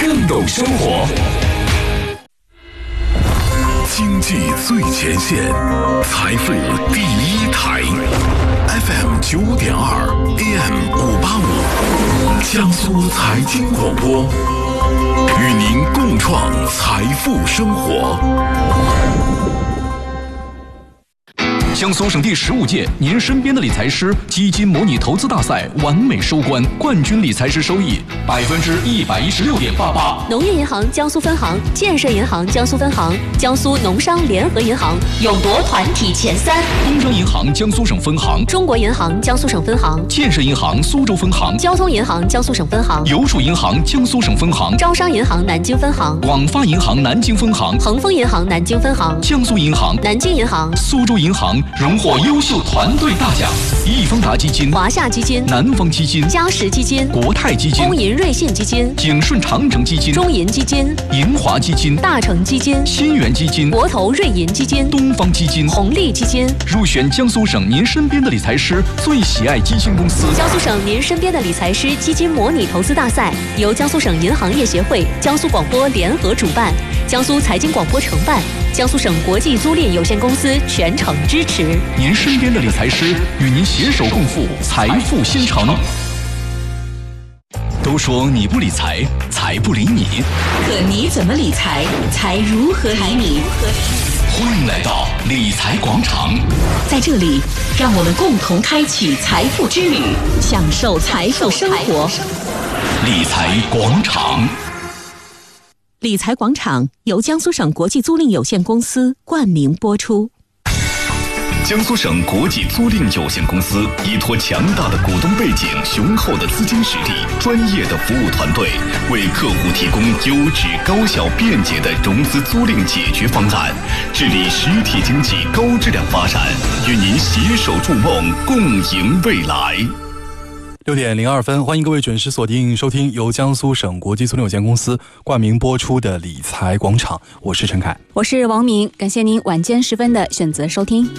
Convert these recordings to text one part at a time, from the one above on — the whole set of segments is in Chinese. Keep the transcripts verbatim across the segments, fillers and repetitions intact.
更懂生活。经济最前线，财富第一台 ，F M 九点二 ，A M 五八五，江苏财经广播，与您共创财富生活。江苏省第十五届您身边的理财师基金模拟投资大赛完美收官，冠军理财师收益百分之一百一十六点八八。 农业银行江苏分行、建设银行江苏分行、江苏农商联合银行勇夺团体前三。 工商银行江苏省分行、 中国银行江苏省分行、 建设银行苏州分行、 交通银行江苏省分行、 邮储银行江苏省分行、 招商银行南京分行、 广发银行南京分行、 恒丰银行南京分行、 江苏银行、 南京银行、 苏州银行荣获优秀团队大奖。易方达基金、 华夏基金、 南方基金、 嘉实基金、 国泰基金、 工银瑞信基金、 景顺长城基金、 中银基金、 银华基金、 大成基金、 新源基金、 国投瑞银基金、 东方基金、 红利基金， 入选江苏省您身边的理财师最喜爱基金公司。 江苏省您身边的理财师基金模拟投资大赛由江苏省银行业协会、江苏广播联合主办，江苏财经广播承办，江苏省国际租赁有限公司全程支持。 您身边的理财师与您携手共赴财富新城。都说你不理财，财不理你。 可你怎么理财，财如何理你？ 欢迎来到理财广场， 在这里，让我们共同开启财富之旅，享受财富生活。 理财广场。 理财广场由江苏省国际租赁有限公司冠名播出。 江苏省国际租赁有限公司依托强大的股东背景、雄厚的资金实力、专业的服务团队，为客户提供优质、高效、便捷的融资租赁解决方案，致力实体经济高质量发展，与您携手筑梦，共赢未来。 六点零二分，欢迎各位准时锁定收听由江苏省国际租赁有限公司冠名播出的理财广场，我是陈凯， 我是王明，感谢您晚间时分的选择收听。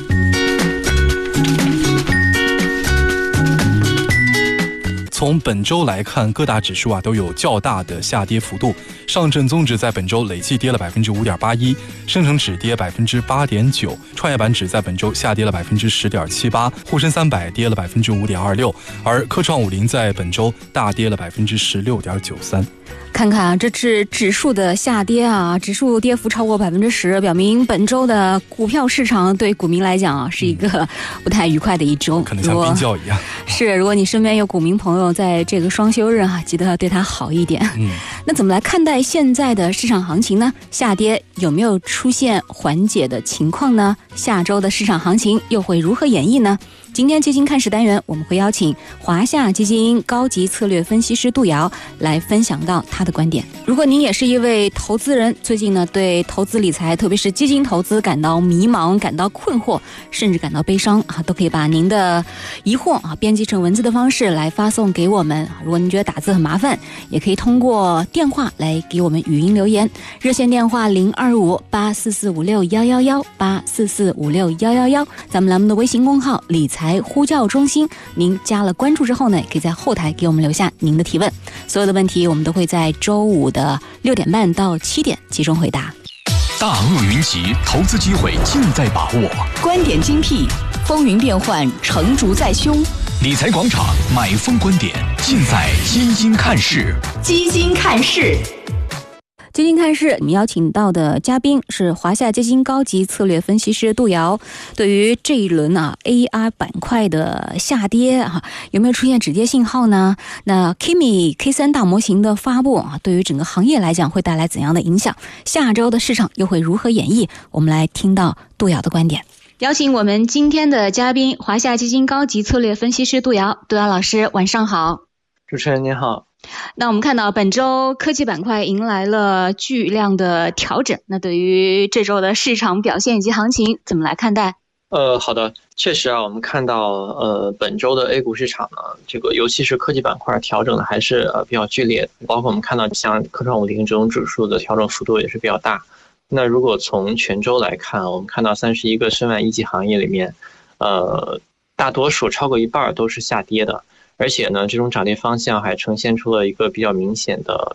从本周来看，各大指数啊都有较大的下跌幅度。上证综指在本周累计跌了百分之五点八一，深成指跌百分之八点九，创业板指在本周下跌了百分之十点七八，沪深三百跌了百分之五点二六，而科创五零在本周大跌了百分之十六点九三。 看看啊，这是指数的下跌啊，指数跌幅超过百分之十，表明本周的股票市场对股民来讲啊是一个不太愉快的一周， 可能像冰窖一样。 是，如果你身边有股民朋友在这个双休日啊，记得对他好一点。嗯，那怎么来看待现在的市场行情呢？下跌有没有出现缓解的情况呢？下周的市场行情又会如何演绎呢？今天基金看市单元，我们会邀请华夏基金高级策略分析师杜瑶来分享到他的观点。如果您也是一位投资人，最近呢对投资理财，特别是基金投资感到迷茫、感到困惑，甚至感到悲伤啊，都可以把您的疑惑啊编辑成文字的方式来发送给我们。如果您觉得打字很麻烦，也可以通过电话来给我们语音留言。热线电话零二五八四四五六幺幺幺八四四五六幺幺幺，咱们栏目的微信公号理财呼叫中心，您加了关注之后呢，也可以在后台给我们留下您的提问。所有的问题我们都会在周五的六点半到七点集中回答。 大鳄云集，投资机会尽在把握。 观点精辟，风云变幻，成竹在胸。 理财广场买风观点，尽在基金看市。 基金看市。 基金看市，我们邀请到的嘉宾是华夏基金高级策略分析师杜瑶。对于这一轮啊 A I 板块的下跌啊，有没有出现止跌信号呢？那 K M I K 三 大模型的发布啊，对于整个行业来讲会带来怎样的影响？下周的市场又会如何演绎？我们来听到杜瑶的观点。邀请我们今天的嘉宾，华夏基金高级策略分析师杜瑶。杜瑶老师，晚上好。 主持人您好。 那我们看到本周科技板块迎来了巨量的调整，那对于这周的市场表现以及行情怎么来看待？ 呃，好的，确实啊，我们看到呃本周的 A 股市场呢，这个尤其是科技板块调整的还是呃比较剧烈，包括我们看到像科创五零这种指数的调整幅度也是比较大。那如果从全周来看，我们看到三十一个申万一级行业里面，呃大多数超过一半都是下跌的。而且呢，这种涨跌方向还呈现出了一个比较明显的